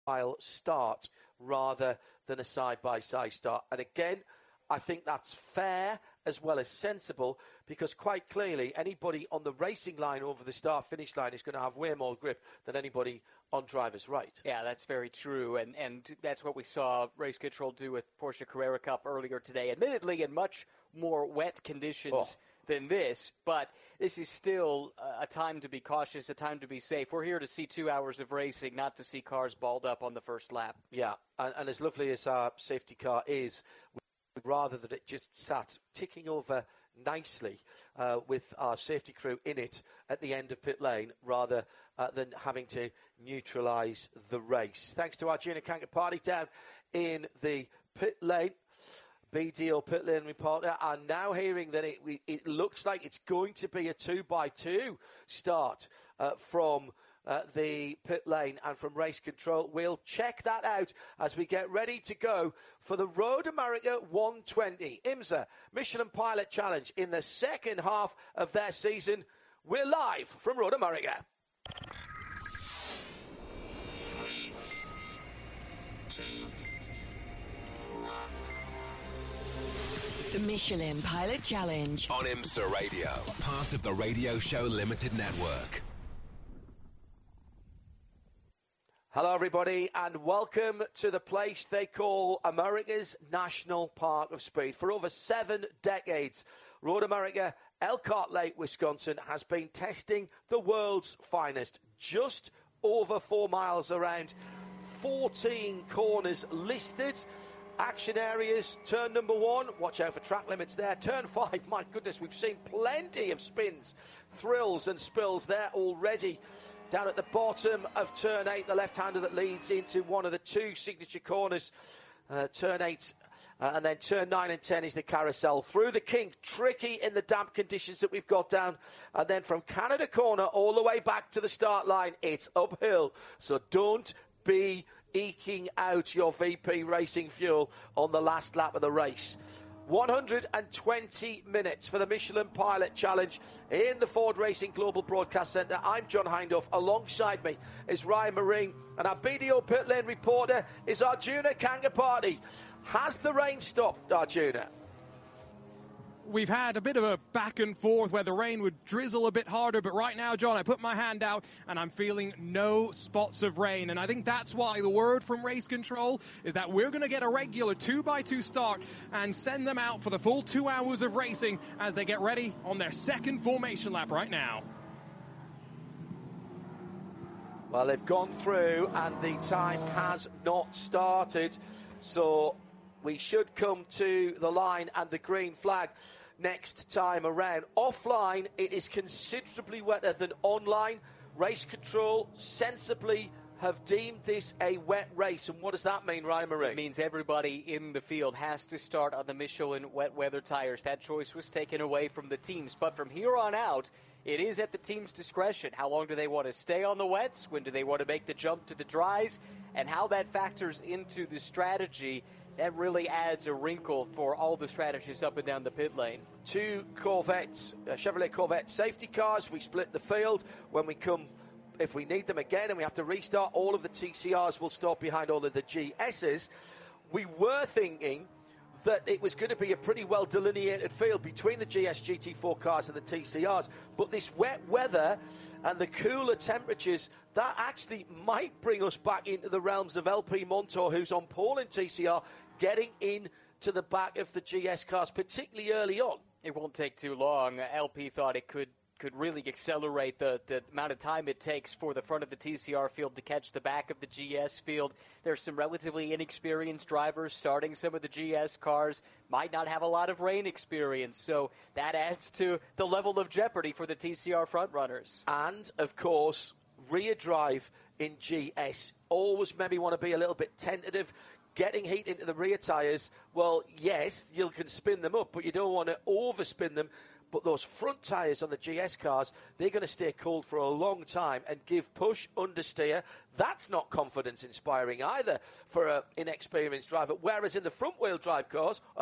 start rather than a side-by-side start. And again, I think that's fair as well as sensible, because quite clearly anybody on the racing line over the start-finish line is going to have way more grip than anybody on driver's right. Yeah, that's very true, and that's what we saw Race Control do with Porsche Carrera Cup earlier today, admittedly in much more wet conditions than this, but this is still a time to be cautious, a time to be safe. We're here to see 2 hours of racing, not to see cars balled up on the first lap. Yeah, and as lovely as our safety car is, rather than it just sat ticking over nicely with our safety crew in it at the end of pit lane, rather than having to neutralise the race. Thanks to our Junior Kanker Party down in the pit lane. BDO pit lane reporter are now hearing that it looks like it's going to be a 2x2 start from the pit lane and from Race Control. We'll check that out as we get ready to go for the Road America 120 IMSA Michelin Pilot Challenge in the second half of their season. We're live from Road America. The Michelin Pilot Challenge on IMSA Radio, part of the Radio Show Limited Network. Hello everybody and welcome to the place they call America's National Park of Speed. For over 7 decades, Road America, Elkhart Lake, Wisconsin has been testing the world's finest. Just over 4 miles around, 14 corners listed. Action areas, turn number 1, watch out for track limits there. Turn 5, my goodness, we've seen plenty of spins, thrills and spills there already. Down at the bottom of turn 8, the left-hander that leads into one of the 2 signature corners. Turn 8 and then turn 9 and 10 is the carousel. Through the kink, tricky in the damp conditions that we've got down. And then from Canada Corner all the way back to the start line, it's uphill. So don't be eking out your VP racing fuel on the last lap of the race. 120 minutes for the Michelin Pilot Challenge in the Ford Racing Global Broadcast Centre. I'm John Hindhaugh. Alongside me is Ryan Marine, and our BDO pit lane reporter is Arjuna Kangaparty. Has the rain stopped, Arjuna? We've had a bit of a back and forth where the rain would drizzle a bit harder, but right now, John, I put my hand out and I'm feeling no spots of rain. And I think that's why the word from Race Control is that we're going to get a regular 2x2 start and send them out for the full 2 hours of racing as they get ready on their second formation lap right now. Well, they've gone through and the time has not started, so we should come to the line and the green flag next time around. Offline, it is considerably wetter than online. Race Control sensibly have deemed this a wet race. And what does that mean, Ryan Marie? It means everybody in the field has to start on the Michelin wet weather tires. That choice was taken away from the teams. But from here on out, it is at the team's discretion. How long do they want to stay on the wets? When do they want to make the jump to the dries? And how that factors into the strategy, that really adds a wrinkle for all the strategists up and down the pit lane. 2 Corvettes, Chevrolet Corvette safety cars. We split the field. When we come, if we need them again and we have to restart, all of the TCRs will stop behind all of the GSs. We were thinking that it was going to be a pretty well delineated field between the GS GT4 cars and the TCRs, but this wet weather and the cooler temperatures, that actually might bring us back into the realms of LP Montour, who's on pole in TCR, getting into the back of the GS cars, particularly early on. It won't take too long. LP thought it could really accelerate the amount of time it takes for the front of the TCR field to catch the back of the GS field. There's some relatively inexperienced drivers starting some of the GS cars, might not have a lot of rain experience, so that adds to the level of jeopardy for the TCR front runners. And, of course, rear drive in GS. Always maybe want to be a little bit tentative. Getting heat into the rear tyres, well, yes, you can spin them up, but you don't want to overspin them. But those front tyres on the GS cars, they're going to stay cold for a long time and give push, understeer. That's not confidence-inspiring either for an inexperienced driver. Whereas in the front-wheel drive cars, oh,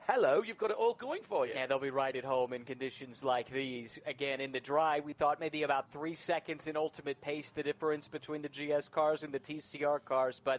hello, you've got it all going for you. Yeah, they'll be right at home in conditions like these. Again, in the dry, we thought maybe about 3 seconds in ultimate pace, the difference between the GS cars and the TCR cars. But